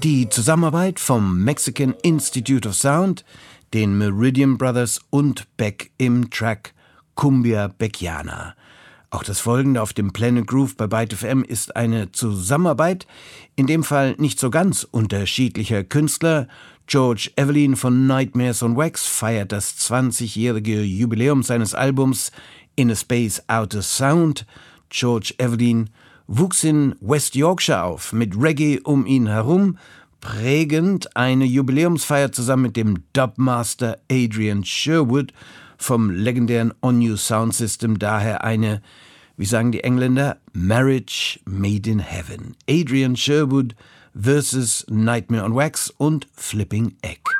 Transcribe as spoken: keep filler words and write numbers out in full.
Die Zusammenarbeit vom Mexican Institute of Sound, den Meridian Brothers und Beck im Track Cumbia Beckiana. Auch das Folgende auf dem Planet Groove bei Byte F M ist eine Zusammenarbeit, in dem Fall nicht so ganz unterschiedlicher Künstler. George Evelyn von Nightmares on Wax feiert das zwanzigjährige Jubiläum seines Albums In a Space Outer Sound. George Evelyn wuchs in West Yorkshire auf, mit Reggae um ihn herum, prägend eine Jubiläumsfeier zusammen mit dem Dubmaster Adrian Sherwood vom legendären On New Sound System, daher eine, wie sagen die Engländer, Marriage made in Heaven. Adrian Sherwood versus Nightmare on Wax und Flipping Egg.